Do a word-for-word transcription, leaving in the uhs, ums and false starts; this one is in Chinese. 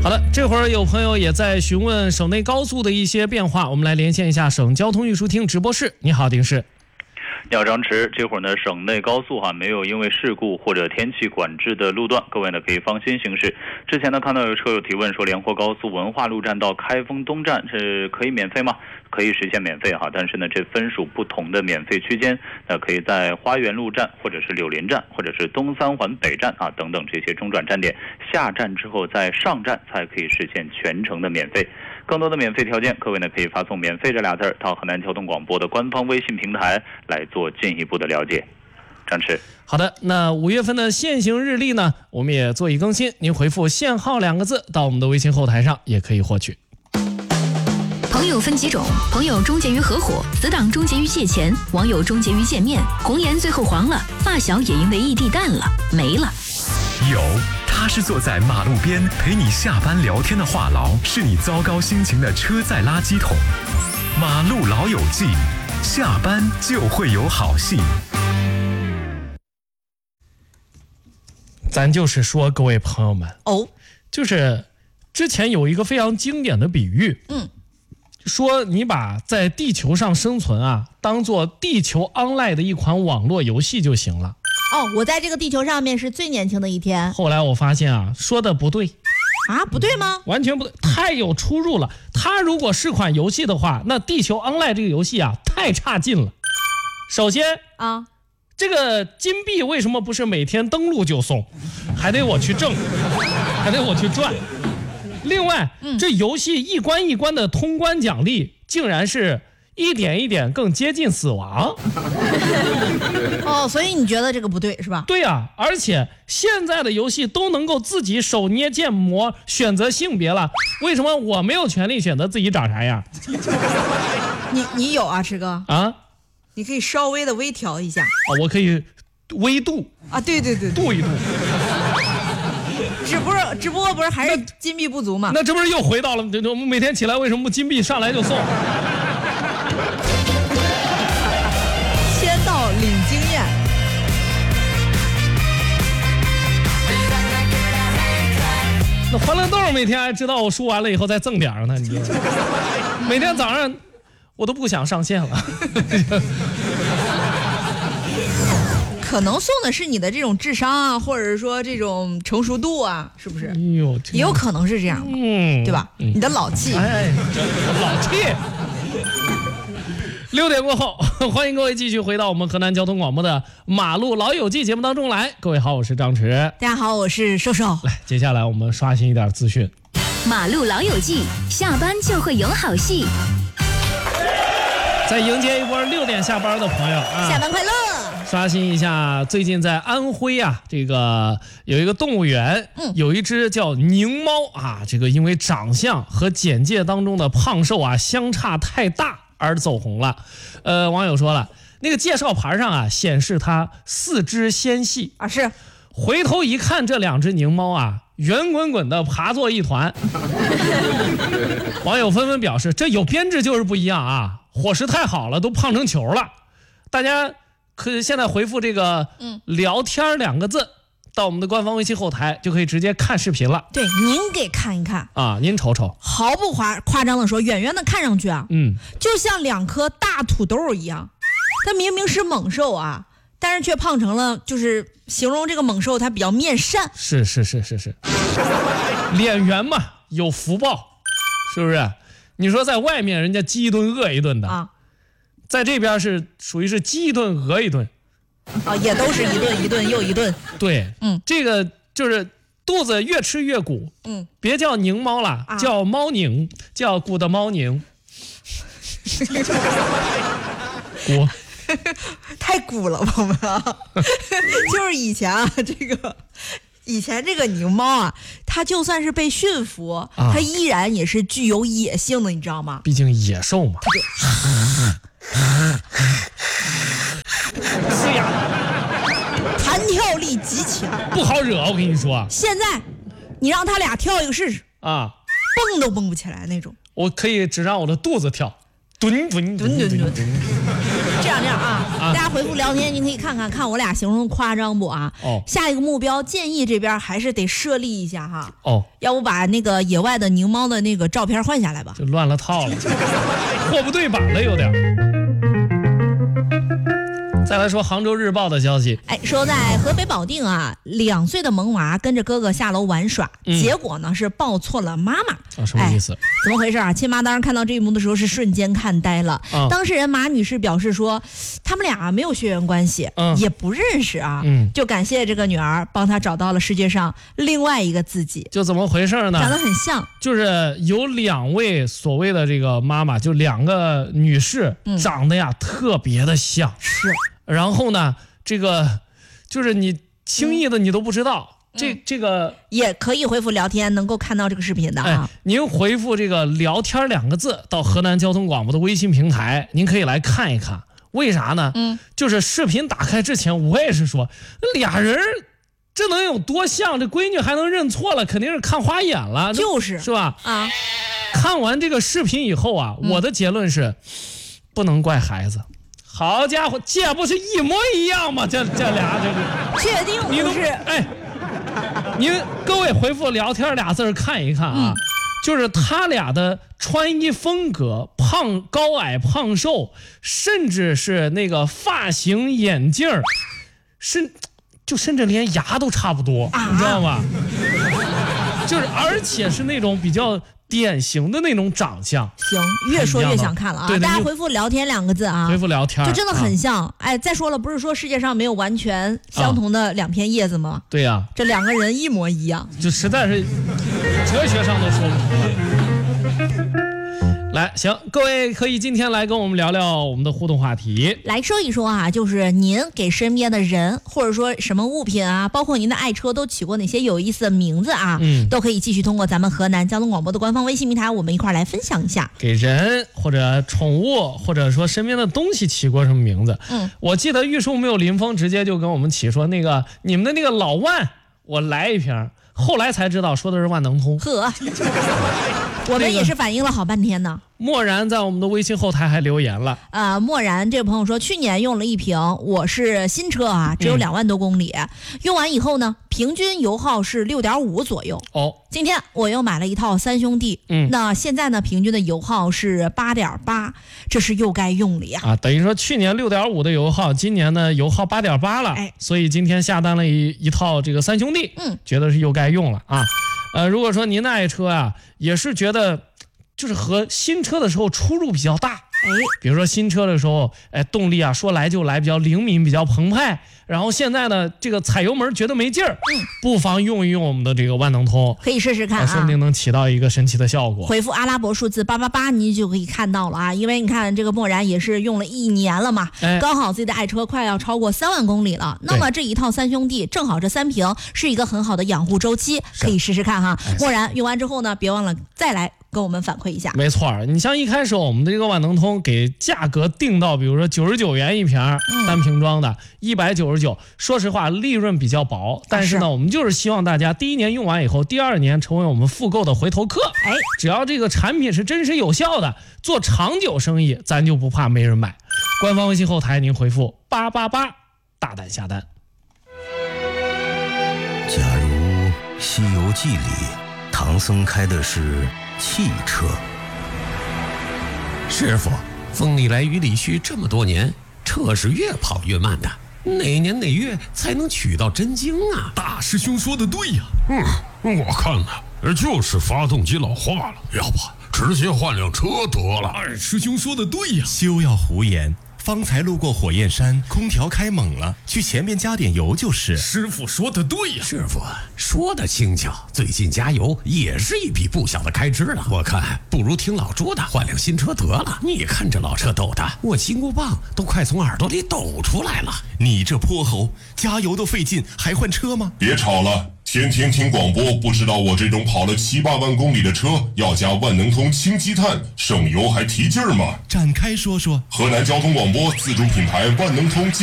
好的，这会儿有朋友也在询问省内高速的一些变化，我们来连线一下省交通运输厅直播室。你好，丁氏。 你好，张弛。这会儿呢，省内高速哈、啊、没有因为事故或者天气管制的路段，各位呢可以放心行驶。之前呢看到有车友提问说，连霍高速文化路站到开封东站是可以免费吗？可以实现免费哈，但是呢这分属不同的免费区间，那可以在花园路站或者是柳林站或者是东三环北站啊等等这些中转站点下站之后再上站才可以实现全程的免费。更多的免费条件，各位呢可以发送免费这俩字到河南交通广播的官方微信平台来做进一步的了解。张弛。 好的，那五月份的限行日历呢我们也做一更新，您回复限号两个字到我们的微信后台上也可以获取。 朋友分几种，朋友终结于合伙，死党终结于借钱，网友终结于见面，红颜最后黄了，发小也因为异地淡了没了。 有，他是坐在马路边陪你下班聊天的话痨，是你糟糕心情的车载垃圾桶。马路老友记，下班就会有好戏。 咱就是说，各位朋友们哦， 就是之前有一个非常经典的比喻， 嗯， 说你把在地球上生存啊当做地球 online 的一款网络游戏就行了。 哦，我在这个地球上面是最年轻的一天。 后来我发现啊，说的不对啊，不对吗？ 完全不对，太有出入了。它如果是款游戏的话，那地球 online 这个游戏啊太差劲了。首先啊， 这个金币为什么不是每天登录就送，还得我去挣，还得我去赚。另外、嗯、这游戏一关一关的通关奖励竟然是一点一点更接近死亡。 哦，所以你觉得这个不对是吧？ 对啊，而且现在的游戏都能够自己手捏建模选择性别了，为什么我没有权利选择自己长啥样？ 你你有啊，池哥啊？ 你可以稍微的微调一下啊，我可以微度啊，对对对， 度一度。 只不过只不过不是还是金币不足吗？ 那这不是又回到了我们每天起来为什么不金币上来就送？ 先到领经验。 那欢乐豆每天还知道我输完了以后再赠点呢，你知道吗？每天早上我都不想上线了。 可能送的是你的这种智商啊，或者说这种成熟度啊，是不是？哎呦，也有可能是这样，嗯，对吧？嗯、你的老气， 哎，老气。六点过后，欢迎各位继续回到我们河南交通广播的马路老友记节目当中来。各位好，我是张弛。 大家好，我是瘦瘦。 来，接下来我们刷新一点资讯。 马路老友记，下班就会有好戏。 再迎接一波六点下班的朋友啊！ 下班快乐！ 刷新一下，最近在安徽啊，这个有一个动物园，嗯，有一只叫宁猫啊，这个因为长相和简介当中的胖瘦啊相差太大而走红了。呃，网友说了，那个介绍牌上啊显示它四肢纤细啊，是， 回头一看这两只宁猫啊，圆滚滚的爬作一团。网友纷纷表示，这有编制就是不一样啊，伙食太好了，都胖成球了。大家可以现在回复这个“聊天”两个字、嗯、到我们的官方微信后台，就可以直接看视频了。 对，您给看一看啊，您瞅瞅。 毫不夸夸张的说，远远的看上去啊， 嗯， 就像两颗大土豆一样。它明明是猛兽啊，但是却胖成了，就是形容这个猛兽它比较面善。 是是是是是，脸圆嘛，有福报，是不是？你说在外面人家饥一顿饿一顿的啊。在这边是属于是饥一顿饿一顿， 啊，也都是一顿一顿又一顿。 对，嗯，这个就是肚子越吃越鼓，嗯，别叫宁猫了，啊、叫猫宁，叫鼓的猫宁。鼓太鼓了，朋友们啊！就是以前啊，这个以前这个宁猫啊，它就算是被驯服，啊、它依然也是具有野性的，你知道吗？ 毕竟野兽嘛。是呀， 弹跳力极强， 不好惹。我跟你说， 现在你让他俩跳一个试试啊， 蹦都蹦不起来那种。 我可以只让我的肚子跳，蹲蹲蹲蹲蹲蹲。 这样这样啊，啊大家回复聊天，您可以看看看我俩形容夸张不啊？ 哦， 下一个目标建议这边还是得设立一下哈。 哦， 要不把那个野外的狞猫的那个照片换下来吧？ 就乱了套了，货不对版了有点。再来说杭州日报的消息， 哎，说在河北保定啊，两岁的萌娃跟着哥哥下楼玩耍， 嗯、 结果呢是抱错了妈妈。 啊，什么意思？ 哎、怎么回事啊？亲妈当时看到这一幕的时候是瞬间看呆了。啊、当事人马女士表示说，他们俩没有血缘关系，嗯、也不认识啊，嗯、就感谢这个女儿帮她找到了世界上另外一个自己。 就怎么回事呢？ 长得很像， 就是有两位所谓的这个妈妈，就两个女士，嗯、长得呀特别的像。 是。 然后呢，这个就是你轻易的你都不知道，嗯、这这个也可以回复聊天，能够看到这个视频的啊。 哎、您回复这个聊天两个字到河南交通广播的微信平台，您可以来看一看。为啥呢？嗯，就是视频打开之前，我也是说，俩人这能有多像？这闺女还能认错了，肯定是看花眼了， 就是是吧？ 啊， 看完这个视频以后啊，嗯、我的结论是，不能怪孩子。好家伙，这不是一模一样吗？这这俩这个确定不是？ 哎，您各位回复聊天俩字看一看啊，嗯、就是他俩的穿衣风格、胖高矮胖瘦，甚至是那个发型、眼镜，甚就甚至连牙都差不多，啊、你知道吗？就是而且是那种比较典型的那种长相。 行，越说越想看了啊！ 对， 大家回复聊天两个字啊， 回复聊天， 就真的很像。啊、哎，再说了，不是说世界上没有完全相同的两片叶子吗？ 啊、对呀、啊， 这两个人一模一样， 就实在是哲学上的说不通。来，行，各位可以今天来跟我们聊聊我们的互动话题， 来说一说啊，就是您给身边的人或者说什么物品啊，包括您的爱车都起过哪些有意思的名字啊，嗯，都可以继续通过咱们河南交通广播的官方微信平台，我们一块来分享一下。 给人或者宠物或者说身边的东西起过什么名字？嗯，我记得玉树没有林峰直接就跟我们起说那个你们的那个老万，我来一瓶，后来才知道说的是万能通。 呵。我们也是反映了好半天呢。 漠然在我们的微信后台还留言了啊、呃，漠然这个朋友说，去年用了一瓶，我是新车啊，只有两万多公里、嗯，用完以后呢，平均油耗是六点五左右。哦，今天我又买了一套三兄弟，嗯，那现在呢，平均的油耗是八点八，这是又该用了呀。 啊，等于说去年六点五的油耗，今年呢油耗八点八了，哎，所以今天下单了一一套这个三兄弟，嗯，觉得是又该用了啊。呃，如果说您的爱车啊，也是觉得就是和新车的时候出入比较大，哎，比如说新车的时候，哎，动力啊说来就来，比较灵敏，比较澎湃，然后现在呢，这个踩油门觉得没劲儿，嗯，不妨用一用我们的这个万能通， 可以试试看啊， 说不定能起到一个神奇的效果。 回复阿拉伯数字八八八，你就可以看到了啊，因为你看这个漠然也是用了一年了嘛，哎，刚好自己的爱车快要超过三万公里了，那么这一套三兄弟正好这三瓶是一个很好的养护周期，可以试试看哈。漠然用完之后呢，别忘了再来跟我们反馈一下。 没错，你像一开始我们的这个万能通给价格定到，比如说九十九元一瓶，嗯、单瓶装的一百九十九，说实话利润比较薄，但是呢，是我们就是希望大家第一年用完以后，第二年成为我们复购的回头客。哎，只要这个产品是真实有效的，做长久生意，咱就不怕没人买。官方微信后台您回复八八八，大胆下单。 假如《西游记》里唐僧开的是汽车， 师傅，风里来雨里去这么多年，车是越跑越慢的，哪年哪月才能取到真经啊？ 大师兄说的对呀、啊，嗯，我看呢，就是发动机老化了，要不直接换辆车得了。二师兄说的对呀、啊， 休要胡言。方才路过火焰山，空调开猛了，去前面加点油就是。 师傅说的对呀、啊， 师傅说的轻巧，最近加油也是一笔不小的开支了。我看不如听老朱的，换辆新车得了。你看这老车抖的，我金箍棒都快从耳朵里抖出来了。 你这泼猴，加油都费劲，还换车吗？ 别吵了。天天听广播，不知道我这种跑了七八万公里的车要加万能通氢积碳，省油还提劲儿吗？ 展开说说。 河南交通广播自主品牌万能通。